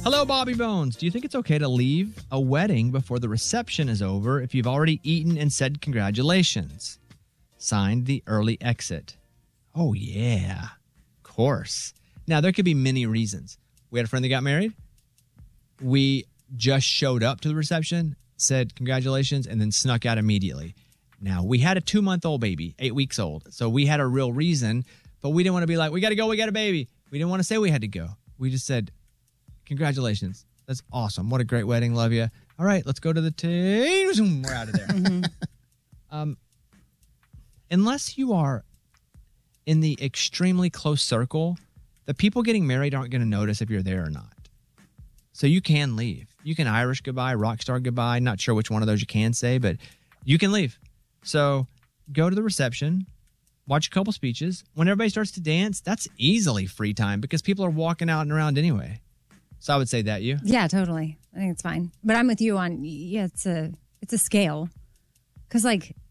Hello, Bobby Bones. Do you think it's okay to leave a wedding before the reception is over if you've already eaten and said congratulations? Signed, the early exit. Oh, yeah. Of course. Now, there could be many reasons. We had a friend that got married. We just showed up to the reception, said congratulations, and then snuck out immediately. Now, we had a 2-month-old baby, 8 weeks old. So we had a real reason, but we didn't want to be like, we got to go, we got a baby. We didn't want to say we had to go. We just said, congratulations. That's awesome. What a great wedding. Love you. All right, let's go to the team. We're out of there. Unless you are in the extremely close circle, the people getting married aren't going to notice if you're there or not. So you can leave. You can Irish goodbye, rock star goodbye. Not sure which one of those you can say, but you can leave. So go to the reception, watch a couple speeches. When everybody starts to dance, that's easily free time because people are walking out and around anyway. So I would say that. You? Yeah, totally. I think it's fine. But I'm with you on, it's a scale. Because, like,